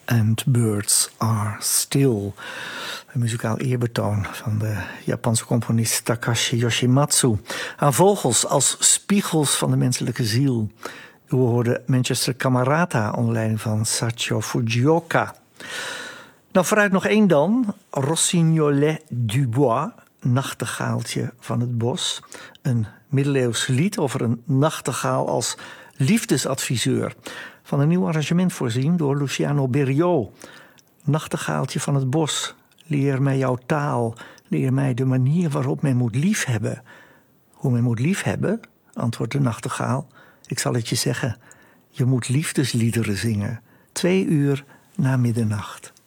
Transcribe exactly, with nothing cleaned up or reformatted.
And Birds Are Still. Een muzikaal eerbetoon van de Japanse componist Takashi Yoshimatsu. Aan vogels als spiegels van de menselijke ziel. U hoorde Manchester Camerata onder leiding van Sachio Fujioka. Nou, vooruit nog één dan. Rossignolet du Bois, nachtegaaltje van het bos. Een middeleeuws lied over een nachtegaal als liefdesadviseur. Van een nieuw arrangement voorzien door Luciano Berio. Nachtegaaltje van het bos, leer mij jouw taal. Leer mij de manier waarop men moet liefhebben. Hoe men moet liefhebben, antwoordt de nachtegaal. Ik zal het je zeggen, je moet liefdesliederen zingen. Twee uur na middernacht.